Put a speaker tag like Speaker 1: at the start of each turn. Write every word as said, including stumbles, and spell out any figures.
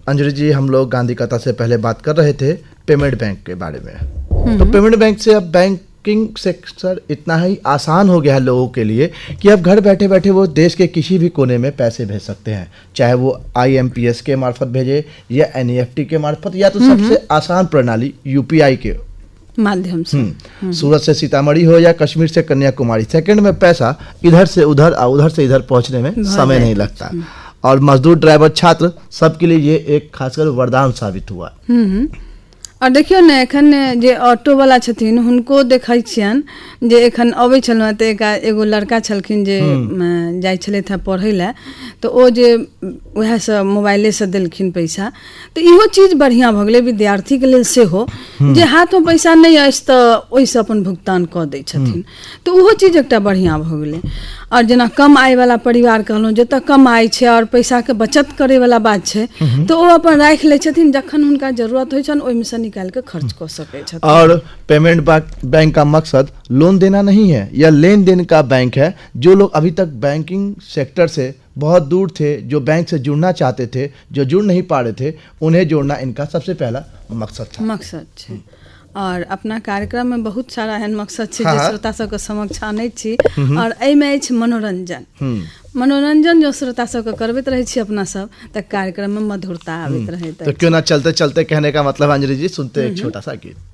Speaker 1: अंजलि जी, हम लोग गांधी कथा से पहले बात कर रहे थे पेमेंट बैंक के बारे में। तो पेमेंट बैंक से अब बैंकिंग सेक्टर इतना ही आसान हो गया है लोगों के लिए कि अब घर बैठे बैठे वो देश के किसी भी कोने में पैसे भेज सकते हैं, चाहे वो आई एम पी एस के मार्फत भेजे या एन ई एफ टी के मार्फत, या तो सबसे आसान प्रणाली यू पी आई के
Speaker 2: माध्यम से।
Speaker 1: सूरत से सीतामढ़ी हो या कश्मीर से कन्याकुमारी, सेकंड में पैसा इधर से उधर और उधर से इधर पहुंचने में समय नहीं लगता। और मजदूर, ड्राइवर, छात्र सबके लिए ये एक खासकर वरदान साबित हुआ।
Speaker 2: और देखियो ने एखन जे ऑटो वाला छथिन हुनको देखै छियन जे एखन अबै छलहुँ तऽ एक एगो लड़का छलखिन जे जाइ छलथि हैं पढ़ै लए, तऽ ओ जे वएह से मोबाइले से देलखिन पैसा, तऽ इहो चीज बढ़िया भऽ गेलै विद्यार्थी के लेल सेहो, जे हाथ में पैसा नहीं अछि तऽ ओहि से अपन भुगतान कऽ दै छथिन, तऽ ओहो चीज एकटा बढ़िया भऽ गेलै। और जेना कम आय वाला परिवार कहलहुँ, जतऽ कम आय छै और पैसा के बचत करे वाला बात छै, तो ओ अपन राखि लै छथिन, जखन हुनका जरूरत होइ छनि ओहिमे से निकाल के खर्च कर सकै छथिन।
Speaker 1: और पेमेंट बैंक का मकसद लोन देना नहीं है, यह लेन देन का बैंक है। जो लोग अभी तक बैंकिंग सेक्टर से बहुत दूर थे, जो बैंक से जुड़ना चाहते थे, जो जुड़ नहीं पा रहे थे, उन्हें जोड़ना इनका सबसे पहला मकसद था।
Speaker 2: मकसद छै। और अपना कार्यक्रम में बहुत सारा एहन मकसद छै जे श्रोता सबके समक्ष आनै छी, और एहिमे अछि मनोरंजन। मनोरंजन जो श्रोता सबके करबैत रहै छी अपना सब, तऽ कार्यक्रम में मधुरता आबैत रहै।
Speaker 1: तो क्यों ना चलते चलते कहने का मतलब अंजलि जी, सुनते एक छोटा सा गीत।